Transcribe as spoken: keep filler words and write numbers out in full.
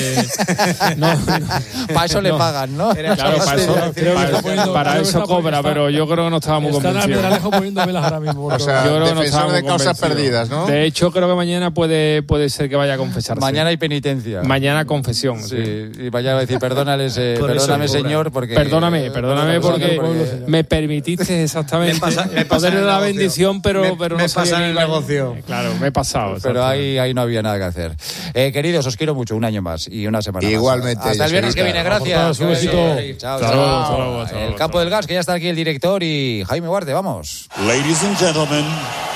no, no, para eso no. le pagan, ¿no? Claro, para eso, para, poniendo, para eso cobra, está, pero yo creo que no estaba muy convencido. Está Almendralejo poniendo velas ahora mismo. O sea, yo creo que defensor no de causas perdidas, ¿no? De hecho, creo que mañana puede, puede ser que vaya a confesarse. Mañana hay penitencia. Mañana confesión. Sí, sí. y vaya a decir, perdónale, eh, perdóname, señor, porque... Perdóname, perdóname porque, porque me permitiste exactamente me pasa, me poder la bendición, pero, me, pero me no sabía pasa en el negocio. Claro, me he pasado. Pero ahí, ahí no había nada que hacer. Eh, queridos, os quiero mucho, un año más y una semana Igualmente. más. Hasta el viernes que viene, gracias. Un besito. Chao, chao. El campo del gas, que ya está aquí el director y Jaime Huarte, vamos. Ladies and gentlemen.